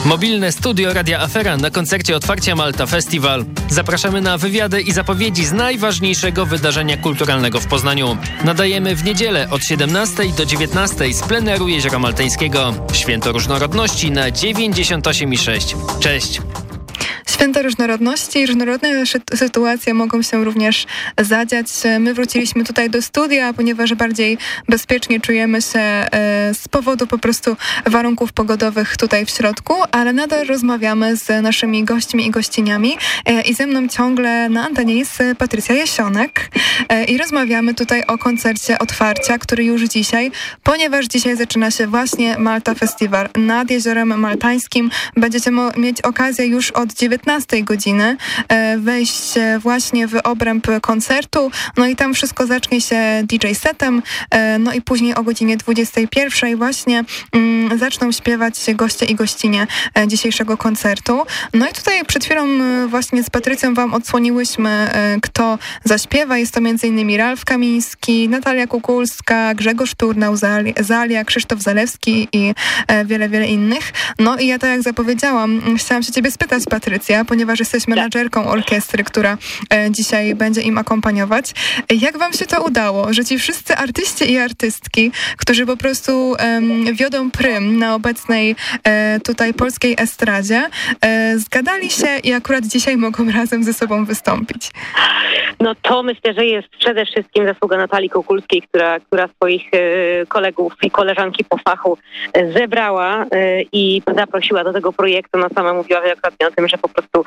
Mobilne studio Radia Afera na koncercie otwarcia Malta Festival. Zapraszamy na wywiady i zapowiedzi z najważniejszego wydarzenia kulturalnego w Poznaniu. Nadajemy w niedzielę od 17 do 19 z pleneru Jeziora Maltańskiego. Święto Różnorodności na 98,6. Cześć! Święto Różnorodności i różnorodne sytuacje mogą się również zadziać. My wróciliśmy tutaj do studia, ponieważ bardziej bezpiecznie czujemy się z powodu po prostu warunków pogodowych tutaj w środku, ale nadal rozmawiamy z naszymi gośćmi i gościniami i ze mną ciągle na antenie jest Patrycja Jesionek i rozmawiamy tutaj o koncercie otwarcia, który już dzisiaj, ponieważ dzisiaj zaczyna się właśnie Malta Festival nad Jeziorem Maltańskim. Będziecie mieć okazję już od 19 godziny wejść właśnie w obręb koncertu, no i tam wszystko zacznie się DJ setem, no i później o godzinie 21 właśnie zaczną śpiewać goście i gościnie dzisiejszego koncertu. No i tutaj przed chwilą właśnie z Patrycją wam odsłoniłyśmy, kto zaśpiewa. Jest to m.in. Ralf Kamiński, Natalia Kukulska, Grzegorz Turnał, Zalia, Krzysztof Zalewski i wiele, wiele innych. No i ja tak jak zapowiedziałam, chciałam się ciebie spytać, Patrycja, ponieważ jesteś menadżerką orkiestry, która dzisiaj będzie im akompaniować. Jak wam się to udało, że ci wszyscy artyści i artystki, którzy po prostu wiodą prym na obecnej tutaj polskiej estradzie, zgadali się i akurat dzisiaj mogą razem ze sobą wystąpić? No to myślę, że jest przede wszystkim zasługa Natalii Kukulskiej, która swoich kolegów i koleżanki po fachu zebrała i zaprosiła do tego projektu. No sama mówiła wielokrotnie o tym, że po prostu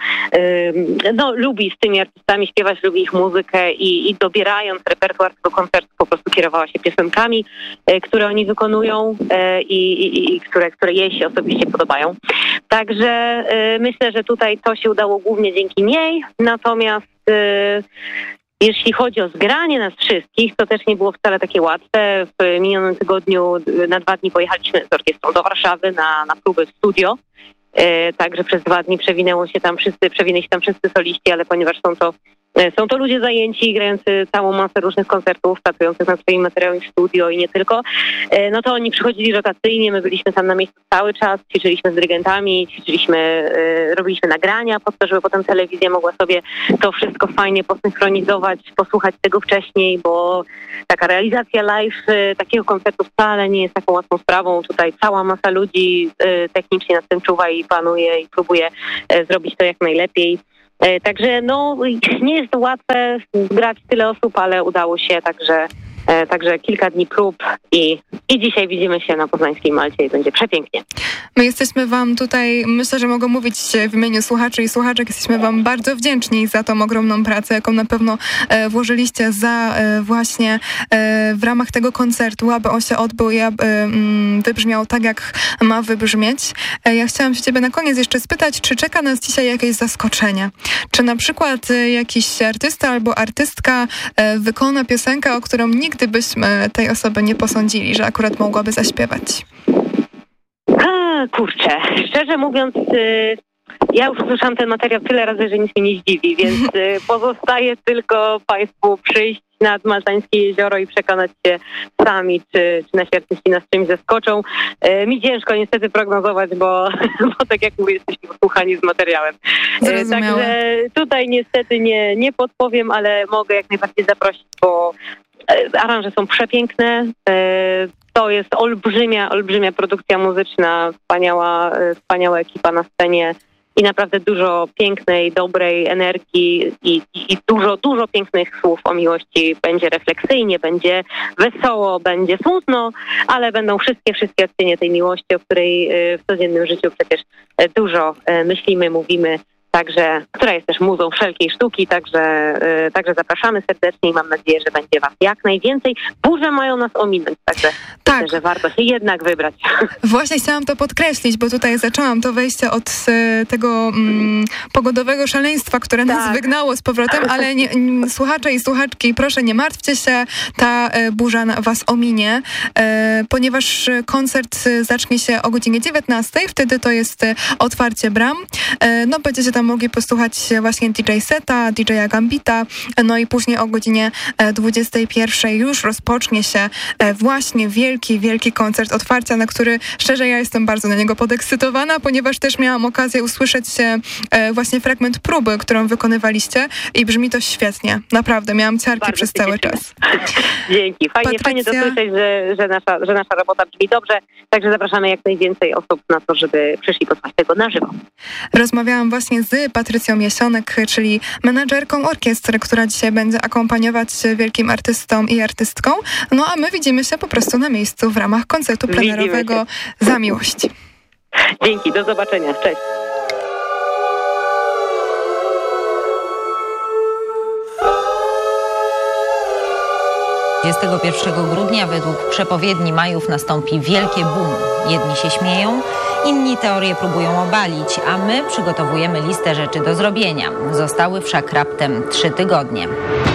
lubi z tymi artystami śpiewać, lubi ich muzykę i dobierając repertuar tego koncertu po prostu kierowała się piosenkami, które oni wykonują i które jej się osobiście podobają. Także myślę, że tutaj to się udało głównie dzięki niej, natomiast jeśli chodzi o zgranie nas wszystkich, to też nie było wcale takie łatwe. W minionym tygodniu na 2 dni pojechaliśmy z orkiestrą do Warszawy na próby w studio. Także przez 2 dni przewinęli się tam wszyscy soliści, ale ponieważ są to ludzie zajęci, grający całą masę różnych koncertów, pracujących nad swoimi materiałami w studio i nie tylko, no to oni przychodzili rotacyjnie, my byliśmy tam na miejscu cały czas, ćwiczyliśmy z dyrygentami, robiliśmy nagrania po to, żeby potem telewizja mogła sobie to wszystko fajnie posynchronizować, posłuchać tego wcześniej, bo taka realizacja live takiego koncertu wcale nie jest taką łatwą sprawą. Tutaj cała masa ludzi technicznie nad tym czuwa i planuje i próbuje zrobić to jak najlepiej. Także nie jest to łatwe grać tyle osób, ale udało się, także kilka dni prób i dzisiaj widzimy się na poznańskiej Malcie i będzie przepięknie. My jesteśmy wam tutaj, myślę, że mogę mówić w imieniu słuchaczy i słuchaczek, jesteśmy wam bardzo wdzięczni za tą ogromną pracę, jaką na pewno włożyliście właśnie w ramach tego koncertu, aby on się odbył i aby wybrzmiał tak, jak ma wybrzmieć. Ja chciałam się ciebie na koniec jeszcze spytać, czy czeka nas dzisiaj jakieś zaskoczenie? Czy na przykład jakiś artysta albo artystka wykona piosenkę, o którą nigdy byśmy tej osoby nie posądzili, że akurat mogłaby zaśpiewać? Kurczę, szczerze mówiąc, ja już słyszałam ten materiał tyle razy, że nic mnie nie zdziwi, więc pozostaje tylko Państwu przyjść nad Maltańskie Jezioro i przekonać się sami, czy nasi artyści nas czymś zaskoczą. Mi ciężko niestety prognozować, bo tak jak mówię, jesteśmy posłuchani z materiałem. Także tutaj niestety nie podpowiem, wspomniałem, ale mogę jak najbardziej zaprosić, bo aranże są przepiękne. To jest olbrzymia produkcja muzyczna, wspaniała ekipa na scenie i naprawdę dużo pięknej, dobrej energii i dużo pięknych słów o miłości. Będzie refleksyjnie, będzie wesoło, będzie smutno, ale będą wszystkie odcienie tej miłości, o której w codziennym życiu przecież dużo myślimy, mówimy. Także, która jest też muzą wszelkiej sztuki, także zapraszamy serdecznie i mam nadzieję, że będzie was jak najwięcej. Burze mają nas ominąć, także myślę, że warto się jednak wybrać. Właśnie chciałam to podkreślić, bo tutaj zaczęłam to wejście od tego pogodowego szaleństwa, które nas wygnało z powrotem, ale słuchacze i słuchaczki, proszę nie martwcie się, ta burza was ominie, ponieważ koncert zacznie się o godzinie 19, wtedy to jest otwarcie bram. No będziecie tam tam mogli posłuchać właśnie DJ seta, DJ-a Gambita, no i później o godzinie 21 już rozpocznie się właśnie wielki koncert otwarcia, na który szczerze ja jestem bardzo na niego podekscytowana, ponieważ też miałam okazję usłyszeć właśnie fragment próby, którą wykonywaliście i brzmi to świetnie. Naprawdę, miałam ciarki bardzo przez cały czas. Dzięki. Fajnie to słyszeć, że nasza robota brzmi dobrze, także zapraszamy jak najwięcej osób na to, żeby przyszli posłuchać tego na żywo. Rozmawiałam właśnie z Patrycją Jesionek, czyli menadżerką orkiestry, która dzisiaj będzie akompaniować wielkim artystom i artystką. No a my widzimy się po prostu na miejscu w ramach koncertu plenerowego Za miłość. Dzięki, do zobaczenia. Cześć. 21 grudnia według przepowiedni Majów nastąpi wielkie boom. Jedni się śmieją, inni teorię próbują obalić, a my przygotowujemy listę rzeczy do zrobienia. Zostały wszak raptem 3 tygodnie.